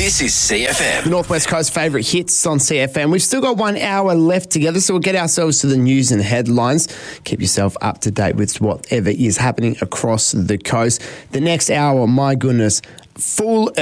This is CFM. The Northwest Coast favourite hits on CFM. We've still got 1 hour left together, so we'll get ourselves to the news and headlines. Keep yourself up to date with whatever is happening across the coast. The next hour, my goodness, full